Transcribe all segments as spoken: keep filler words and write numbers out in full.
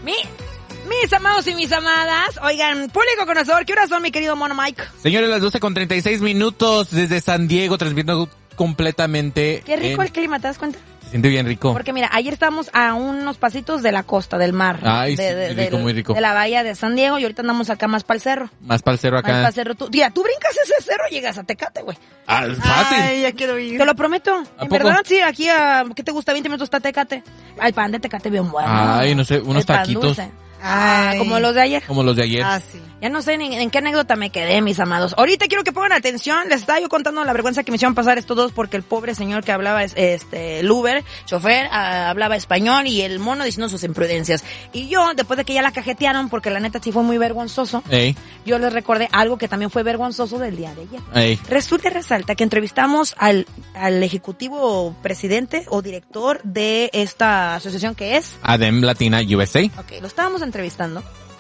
Mi, mis amados y mis amadas, oigan, público conocedor, ¿qué horas son, mi querido Mono Mike? Señores, las doce con treinta y seis minutos desde San Diego, transmitiendo completamente. Qué rico en... el clima, ¿te das cuenta? Se siente bien rico. Porque mira, ayer estábamos a unos pasitos de la costa, del mar. Ay, de, sí, de, rico, del, muy rico. De la bahía de San Diego y ahorita andamos acá más para el cerro. Más para el cerro acá. Más para el cerro. Tú, tía, tú brincas ese cerro y llegas a Tecate, güey. Ah, fácil. Ay, ya quiero ir. Te lo prometo. ¿A En poco? verdad, sí, aquí a, ¿qué te gusta? veinte minutos está Tecate. El pan de Tecate bien bueno. Ay, no sé, unos El pan taquitos. dulce. Ah, Ay. como los de ayer. Como los de ayer. Ah, sí. Ya no sé en, en qué anécdota me quedé, mis amados. Ahorita quiero que pongan atención. Les estaba yo contando la vergüenza que me hicieron pasar estos dos porque el pobre señor que hablaba, es- este, el Uber, chofer, ah, hablaba español y el mono diciendo sus imprudencias. Y yo, después de que ya la cajetearon, porque la neta sí fue muy vergonzoso, Ey, yo les recordé algo que también fue vergonzoso del día de ayer. ey. Resulta y resalta que entrevistamos al, al ejecutivo presidente o director de esta asociación que es... Adem Latina U S A. Ok, lo estábamos entrevistando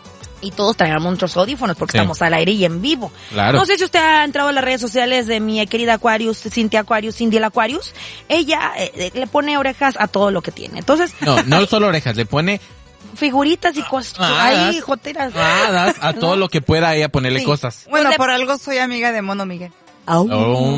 y todos traíamos nuestros audífonos porque Sí. estamos al aire y en vivo. Claro. No sé si usted ha entrado a las redes sociales de mi querida Aquarius, Cintia Aquarius, Cindy el Aquarius. Ella eh, le pone orejas a todo lo que tiene. Entonces, No, no solo orejas, le pone figuritas y cosas. Ah, Ahí, das. joteras. hadas a todo No. lo que pueda ella ponerle Sí. cosas. Bueno, Pues le- por algo soy amiga de Mono Miguel. Au.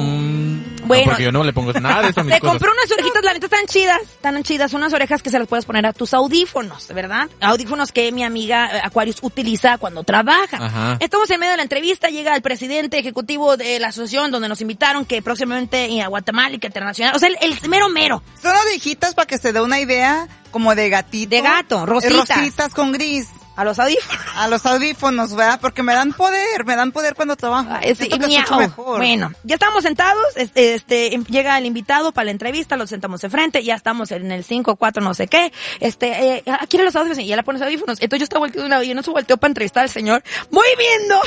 Oh, Bueno. no, porque yo no le pongo nada de eso a mis Se cosas. compró unas orejitas, la neta, tan chidas, tan chidas, unas orejas que se las puedes poner a tus audífonos, ¿verdad? Audífonos que mi amiga eh, Aquarius utiliza cuando trabaja. Ajá. Estamos en medio de la entrevista, llega el presidente ejecutivo de la asociación donde nos invitaron que próximamente en a Guatemala y que internacional, o sea, el, el mero mero. Son orejitas para que se dé una idea como de gatito. De gato, rositas. Eh, Rositas con gris. A los audífonos. A los audífonos, ¿verdad? Porque me dan poder, me dan poder cuando trabajo. Ah, ese- Siento que miau. escucho mejor. Bueno, ya estamos sentados, este, este, em- llega el invitado para la entrevista, lo sentamos de frente, ya estamos en el cinco, cuatro, no sé qué, este, eh, aquí eran los audífonos, y ya le pones audífonos, entonces yo estaba volteando de un lado, y no se volteó para entrevistar al señor, muy viendo,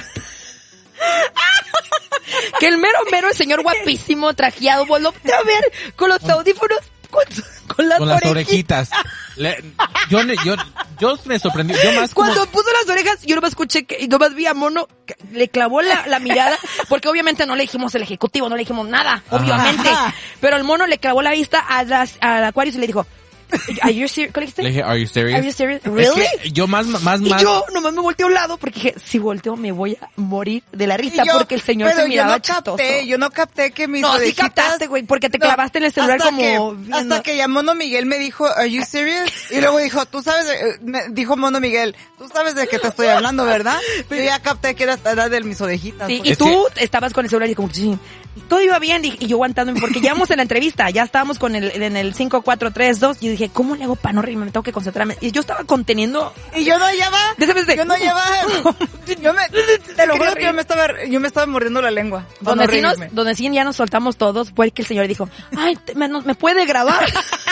que el mero mero, el señor guapísimo, trajeado, volteó a ver con los audífonos, con, con las, Con las orejitas. orejitas. Le- yo, ne- yo, yo me sorprendí. Yo más como... Cuando puso las orejas, yo nomás escuché que, y nomás vi a Mono, que le clavó la, la mirada, porque obviamente no le dijimos el ejecutivo, no le dijimos nada, Ajá. obviamente. Pero el Mono le clavó la vista a las, al Aquarius y le dijo, ¿Are you serious? ¿Qué le dijiste? Le dije, are you serious? Are you serious? Es Really? que yo más, más, Y más... yo nomás me volteé a un lado porque dije, si volteo me voy a morir de la risa Y yo- porque el señor pero se miraba yo no chistoso. capté, yo no capté que mis No, sí orejitas... captaste, güey, porque te No, clavaste en el celular hasta como que- viendo. hasta que ya Mono Miguel me dijo, ¿Are you serious? Y luego dijo, tú sabes, de- me dijo Mono Miguel, tú sabes de qué te estoy hablando, ¿verdad? Yo ya capté que era, era de mis orejitas. Sí, porque- y Es tú estabas con el celular y como que sí, y todo iba bien y, y yo aguantándome porque ya vamos en la entrevista, ya estábamos con el en el cinco, cuatro, tres, dos y yo dije, ¿cómo le hago para no reírme? Me tengo que concentrarme. Y yo estaba conteniendo Y yo no llevaba, de esa vez de- yo no llevaba, yo me, te lo juro que yo me estaba, yo me estaba mordiendo la lengua. para donde no sí nos, reírme. donde sí ya nos soltamos todos fue que el señor dijo, ay, te- me, no- me puede grabar.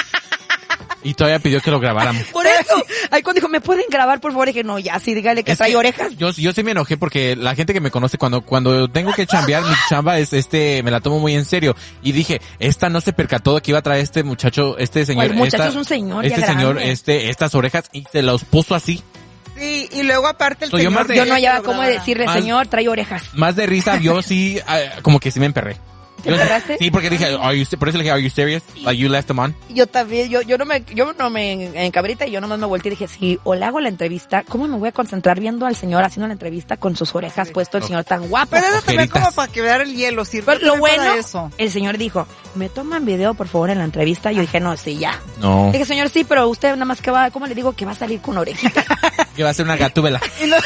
Y todavía pidió que lo grabáramos. Por eso, ahí cuando dijo, ¿me pueden grabar por favor? Dije, no, ya sí, dígale que Es trae que orejas. Yo, yo sí me enojé porque la gente que me conoce cuando, cuando tengo que chambear, mi chamba es este, me la tomo muy en serio. Y dije, esta no se percató de que iba a traer este muchacho, este señor. el muchacho esta- es un señor ya Este señor, grande. este, estas orejas y se los puso así. Sí, y luego aparte el Soy yo señor... más de- Yo no hallaba lo cómo grababa. decirle, Más- señor, trae orejas. Más de risa, yo sí, ah, como que sí me emperré. ¿Te Yo- emperraste? Sí, porque dije, are you, por eso le dije, are you serious? Like you left them on. Yo también, yo, yo no me, yo no me encabrita y yo nomás me volteé y dije, si o le hago la entrevista, ¿cómo me voy a concentrar viendo al señor haciendo la entrevista con sus orejas Sí. puesto el señor tan guapo? Pero eso también Ojeritas. como para quebrar el hielo, sirve Pero lo también para bueno, eso. el señor dijo, ¿me toman video por favor en la entrevista? Yo dije, no, sí, ya. No, Dije, señor, sí, pero usted nada más que va, ¿cómo le digo? Que va a salir con orejitas. que va a ser una gatúbela. Y, lo-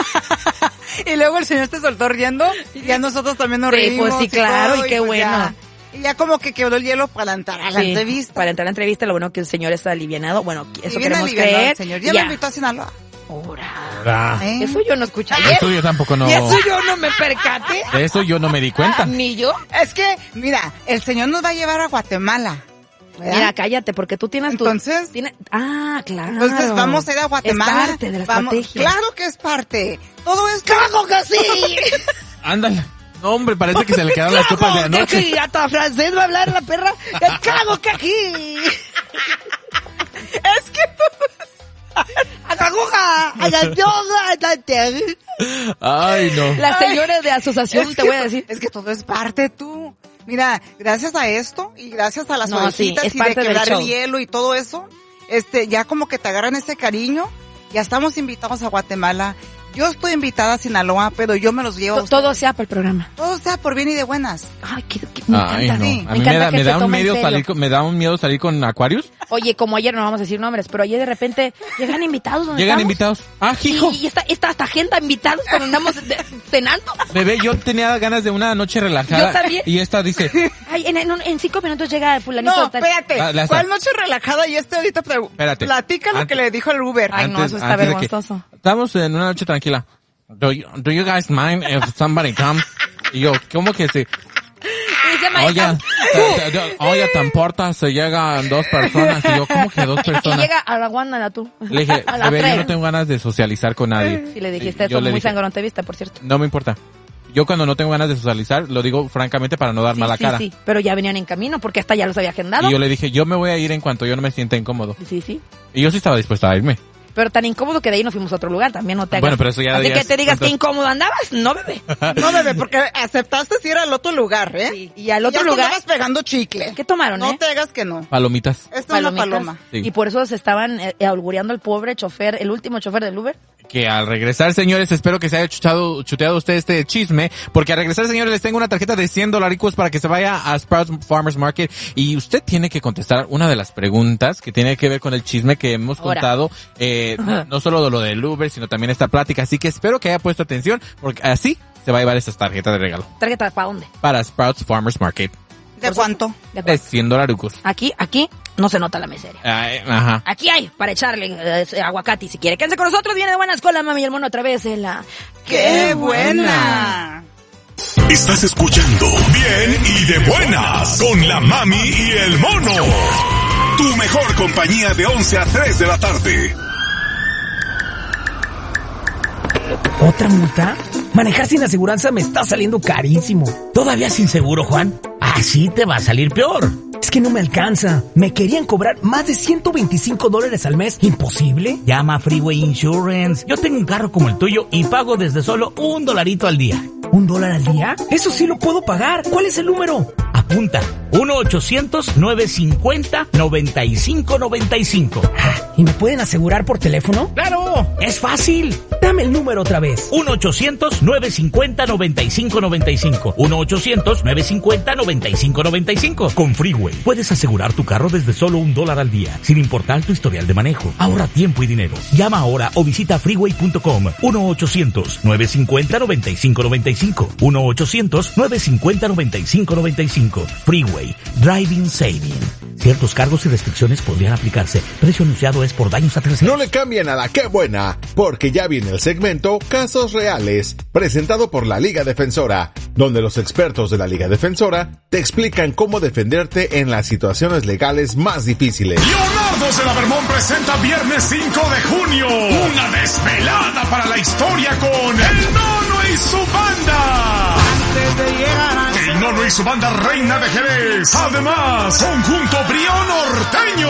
y luego el señor se soltó riendo y ya nosotros también nos Sí, reímos. pues sí, claro, todo, y qué pues bueno. ya- y ya como que quebró el hielo para entrar a la Sí, entrevista. Para entrar a la entrevista, lo bueno que el señor está alivianado. Bueno, Y eso bien queremos alivianado creer. el señor. Ya, Ya. lo invitó a Sinaloa. Ahora. Ah, ¿Eh? Eso yo no escuché ayer. Eso yo tampoco no, Y eso yo no me percaté. de eso yo no me di cuenta. Ni yo. Es que, mira, el señor nos va a llevar a Guatemala. ¿verdad? Mira, cállate, porque tú tienes tu... Entonces- tiene- ah, claro. Entonces vamos a ir a Guatemala. Es parte de la Vamos- estrategia. Claro que es parte. Todo es... ¡Claro que sí! Ándale. No, hombre, parece que se le quedaron las copas de ¡Claro que anoche. aquí! Hasta francés va a hablar la perra. ¡Claro que aquí! Es que todo... ¡Agaguja! ¡Agayoga! Ay, no. La señora de asociación, Es te que voy a to- decir. Es que todo es parte, tú. Mira, gracias a esto y gracias a las No, sí, orejitas es y de parte del quebrar show. el hielo y todo eso, este, ya como que te agarran ese cariño Ya estamos invitados a Guatemala. Yo estoy invitada a Sinaloa, pero yo me los llevo. Todo, todo sea por el programa. Todo sea por bien y de buenas. Ay, que, que me Ay, encanta. no. Sí. A mí me da, me da un miedo salir con, me da un miedo salir con Aquarius. Oye, como ayer, no vamos a decir nombres, pero ayer de repente llegan invitados. ¿Dónde Llegan estamos? invitados. Ah, hijo. Y, y está, está hasta gente invitados cuando andamos de- cenando. Bebé, yo tenía ganas de una noche relajada. Yo también. Y esta dice, Ay, en, en, un- en cinco minutos llega el fulanito. No, tal. espérate. Ah, la- ¿Cuál noche relajada? Y este ahorita pre- Espérate. platica lo Antes- que le dijo el Uber. Ay, no, eso está antes de que- vergonzoso. Estamos en una noche tranquila. Do you, do you guys mind if somebody comes? Y yo, ¿cómo que sí? Y dice Oye, Mayra, te- te- oye, te importa, se llegan dos personas. Y yo, ¿cómo que dos y personas? llega a la Wanda, tú. Le dije, a la bebé, yo tres. no tengo ganas de socializar con nadie. Sí, le dijiste, Yo eso le muy dije, sangrón te viste, por cierto. no me importa. Yo cuando no tengo ganas de socializar, lo digo francamente para no dar Sí, mala sí, cara. sí, pero ya venían en camino porque hasta ya los había agendado. Y yo le dije, yo me voy a ir en cuanto yo no me sienta incómodo. Sí, sí. Y yo sí estaba dispuesta a irme. Pero tan incómodo que de ahí nos fuimos a otro lugar, también no te hagas. Bueno, pero eso ya Así digas- que te digas que entonces- incómodo andabas, no, bebé. No, bebé, porque aceptaste ir al otro lugar, ¿eh? Sí, y al otro ya te lugar- andabas pegando chicle. ¿Qué tomaron, No eh? te hagas que no. Palomitas. Esta es una Palomitas. paloma. Sí. Y por eso se estaban eh, auguriando el pobre chofer, el último chofer del Uber. Que al regresar, señores, espero que se haya chuchado, chuteado usted este chisme, porque al regresar, señores, les tengo una tarjeta de cien dolaricos para que se vaya a Sprouts Farmers Market y usted tiene que contestar una de las preguntas que tiene que ver con el chisme que hemos Ahora. contado, eh, no, no solo de lo del Uber, sino también esta plática, así que espero que haya puesto atención, porque así se va a llevar esta tarjeta de regalo ¿Tarjeta para dónde? para Sprouts Farmers Market ¿De cuánto? De de acuerdo. cien dolaricos. Aquí, aquí no se nota la miseria. Ay, ajá. Aquí hay para echarle eh, aguacate si quiere. Quédense con nosotros, viene de buenas con la mami y el mono otra vez en la... ¡Qué buena! Estás escuchando Bien y de Buenas con la mami y el mono. Tu mejor compañía de once a tres de la tarde. ¿Otra multa? Manejar sin aseguranza me está saliendo carísimo. ¿Todavía sin seguro, Juan? Así te va a salir peor. Es que no me alcanza. Me querían cobrar más de ciento veinticinco dólares al mes. ¿Imposible? Llama a Freeway Insurance. Yo tengo un carro como el tuyo y pago desde solo un dolarito al día. ¿Un dólar al día? Eso sí lo puedo pagar. ¿Cuál es el número? Apunta. uno ochocientos, nueve cincuenta, noventa y cinco noventa y cinco. ¿Y me pueden asegurar por teléfono? ¡Claro! ¡Es fácil! Dame el número otra vez. uno ochocientos, nueve cincuenta, noventa y cinco noventa y cinco. uno ochocientos, nueve cincuenta, noventa y cinco noventa y cinco. Con Freeway puedes asegurar tu carro desde solo un dólar al día, sin importar tu historial de manejo. Ahorra tiempo y dinero. Llama ahora o visita freeway punto com. uno ochocientos, nueve cincuenta, noventa y cinco noventa y cinco. uno ochocientos, nueve cincuenta, noventa y cinco noventa y cinco. Freeway. Driving Saving. Ciertos cargos y restricciones podrían aplicarse. Precio anunciado es por daños a terceros. No le cambie nada, qué buena, porque ya viene el segmento Casos Reales, presentado por la Liga Defensora, donde los expertos de la Liga Defensora te explican cómo defenderte en las situaciones legales más difíciles. Leonardo de la Vermont presenta viernes cinco de junio una desvelada para la historia con El Nono y su banda. El Nono y su banda Reina de Jerez. Además, conjunto Brío Norteño.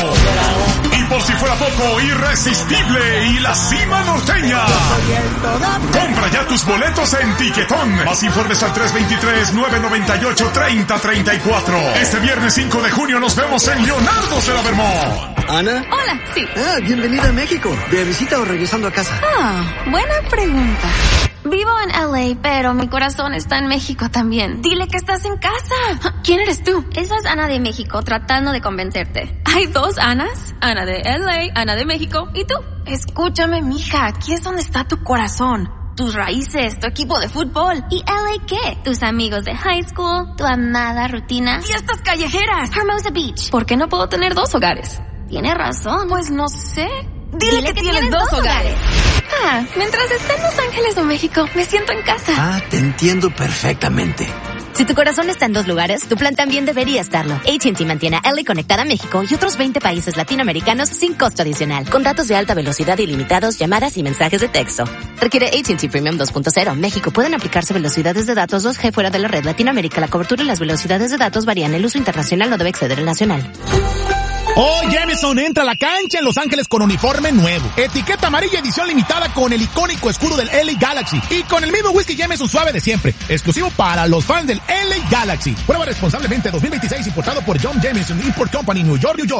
Y por si fuera poco, Irresistible y la Cima Norteña. Compra ya tus boletos en Tiquetón. Más informes al tres dos tres, nueve nueve ocho, tres cero tres cuatro. Este viernes cinco de junio nos vemos en Leonardo de la Vermont. ¿Ana? Hola, sí. Ah, bienvenida a México. ¿De visita o regresando a casa? Ah, buena pregunta. Vivo en L A, pero mi corazón está en México también. Dile que estás en casa. ¿Quién eres tú? Esa es Ana de México, tratando de convencerte. Hay dos Anas. Ana de L A, Ana de México. ¿Y tú? Escúchame, mija. Aquí es donde está tu corazón. Tus raíces, tu equipo de fútbol. ¿Y L A qué? Tus amigos de high school, tu amada rutina. Fiestas callejeras. Hermosa Beach. ¿Por qué no puedo tener dos hogares? Tienes razón. Pues no sé. Dile, Dile que, que tienes, tienes dos dos hogares. hogares. Ah, mientras esté en Los Ángeles o México, me siento en casa. Ah, te entiendo perfectamente. Si tu corazón está en dos lugares, tu plan también debería estarlo. A T and T mantiene a L A conectada a México y otros veinte países latinoamericanos sin costo adicional. Con datos de alta velocidad ilimitados, llamadas y mensajes de texto. Requiere A T and T Premium dos punto cero. México. Pueden aplicarse velocidades de datos dos G fuera de la red. Latinoamérica. La cobertura y las velocidades de datos varían. El uso internacional no debe exceder el nacional. Oh, Jameson entra a la cancha en Los Ángeles con uniforme nuevo. Etiqueta amarilla edición limitada con el icónico escudo del L A Galaxy. Y con el mismo whisky Jameson suave de siempre. Exclusivo para los fans del L A Galaxy. Prueba responsablemente dos mil veintiséis importado por John Jameson Import Company, New York, New York.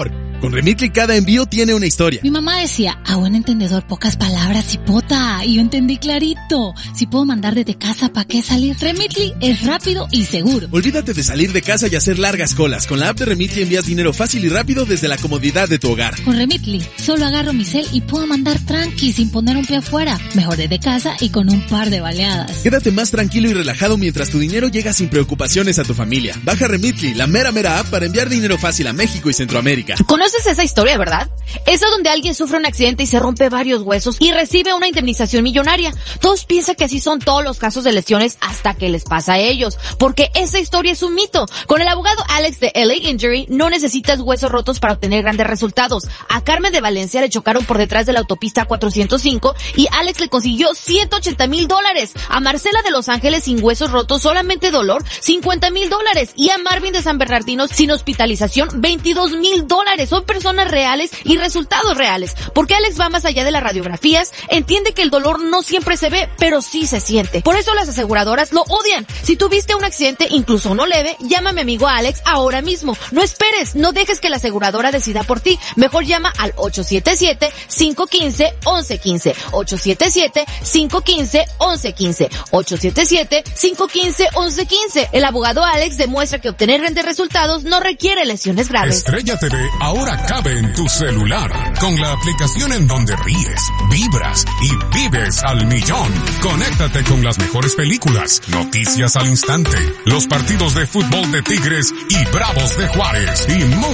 Con Remitly cada envío tiene una historia. Mi mamá decía, a buen entendedor pocas palabras y pota, y yo entendí clarito. Si puedo mandar desde casa, ¿para qué salir? Remitly es rápido y seguro. Olvídate de salir de casa y hacer largas colas. Con la app de Remitly envías dinero fácil y rápido desde la comodidad de tu hogar. Con Remitly, solo agarro mi cel y puedo mandar tranqui sin poner un pie afuera. Mejor desde casa y con un par de baleadas. Quédate más tranquilo y relajado mientras tu dinero llega sin preocupaciones a tu familia. Baja Remitly, la mera mera app para enviar dinero fácil a México y Centroamérica. ¿Conoces esa historia, verdad? Esa donde alguien sufre un accidente y se rompe varios huesos y recibe una indemnización millonaria. Todos piensan que así son todos los casos de lesiones hasta que les pasa a ellos, porque esa historia es un mito. Con el abogado Alex de L A Injury no necesitas huesos rotos para obtener grandes resultados. A Carmen de Valencia le chocaron por detrás de la autopista cuatrocientos cinco y Alex le consiguió ciento ochenta mil dólares. A Marcela de Los Ángeles sin huesos rotos, solamente dolor, cincuenta mil dólares. Y a Marvin de San Bernardino sin hospitalización, veintidós mil dólares. Son personas reales y resultados reales. Porque Alex va más allá de las radiografías, entiende que el dolor no siempre se ve, pero sí se siente. Por eso las aseguradoras lo odian. Si tuviste un accidente, incluso uno leve, llama a mi amigo Alex ahora mismo. No esperes, no dejes que la aseguradora decida por ti. Mejor llama al ocho siete siete, cinco uno cinco, uno uno uno cinco. ocho siete siete, cinco uno cinco, uno uno uno cinco. ocho siete siete, cinco uno cinco, uno uno uno cinco. El abogado Alex demuestra que obtener grandes resultados no requiere lesiones graves. Estrella T V ahora cabe en tu celular, con la aplicación en donde ríes, vibras y vives al millón. Conéctate con las mejores películas, noticias al instante, los partidos de fútbol de Tigres y Bravos de Juárez y mucho